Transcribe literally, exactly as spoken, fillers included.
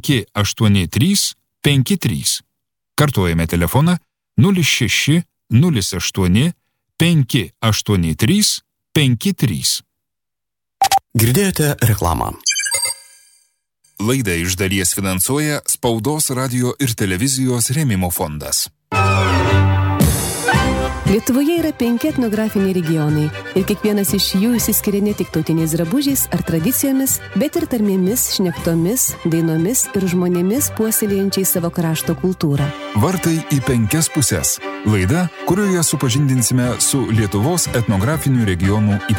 penki aštuoni trys penki trys. Kartuojame telefoną nulis šeši nulis aštuoni penki aštuoni trys penki trys. Girdėjote reklamą. Laidą iš dalies finansuoja Spaudos, radijo ir televizijos rėmimo fondas. Lietuvoje yra penki etnografiniai regionai ir kiekvienas iš jų išsiskiria ne tik tautiniais drabužiais ar tradicijomis, bet ir tarmėmis, šnektomis, dainomis ir žmonėmis puoselėjančiais savo krašto kultūrą. Vartai į penkias puses. Laida, kurioje supažindinsime su Lietuvos etnografinių regionų ypatumus.